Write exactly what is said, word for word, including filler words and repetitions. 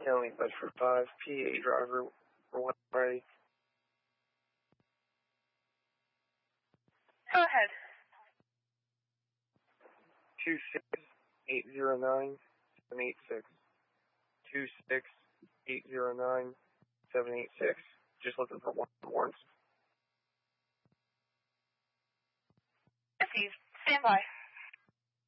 County, Bedford five, P A driver, one ready. Go ahead. Two six eight zero nine seven eight six. Two six eight zero nine seven eight six. Just looking for one warrants. Received. Stand by.